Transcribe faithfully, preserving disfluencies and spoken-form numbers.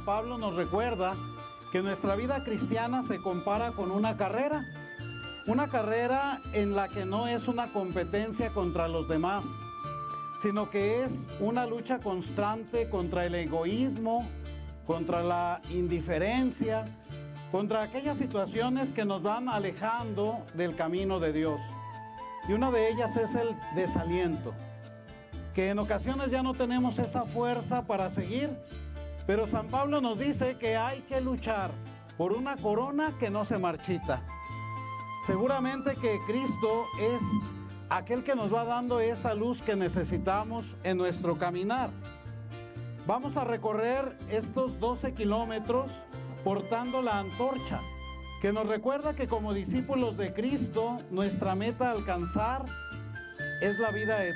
Pablo nos recuerda que nuestra vida cristiana se compara con una carrera, una carrera en la que no es una competencia contra los demás, sino que es una lucha constante contra el egoísmo, contra la indiferencia, contra aquellas situaciones que nos van alejando del camino de Dios. Y una de ellas es el desaliento, que en ocasiones ya no tenemos esa fuerza para seguir, pero San Pablo nos dice que hay que luchar por una corona que no se marchita. Seguramente que Cristo es aquel que nos va dando esa luz que necesitamos en nuestro caminar. Vamos a recorrer estos doce kilómetros portando la antorcha, que nos recuerda que como discípulos de Cristo, nuestra meta a alcanzar es la vida eterna.